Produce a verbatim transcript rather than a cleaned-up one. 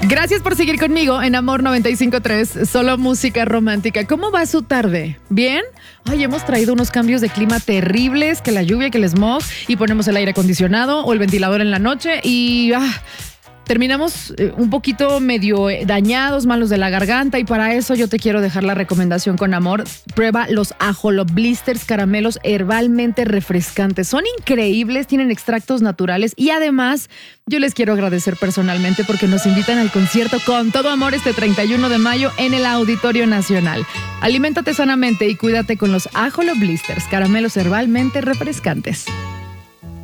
Gracias por seguir conmigo en Amor noventa y cinco punto tres, solo música romántica. ¿Cómo va su tarde? ¿Bien? Ay, hemos traído unos cambios de clima terribles, que la lluvia, que el smog, y ponemos el aire acondicionado o el ventilador en la noche y... Ah, terminamos eh, un poquito medio eh, dañados, malos de la garganta, y para eso yo te quiero dejar la recomendación con amor. Prueba los Ajolo Blisters, caramelos herbalmente refrescantes. Son increíbles, tienen extractos naturales y además yo les quiero agradecer personalmente porque nos invitan al concierto Con Todo Amor este treinta y uno de mayo en el Auditorio Nacional. Aliméntate sanamente y cuídate con los Ajolo Blisters, caramelos herbalmente refrescantes.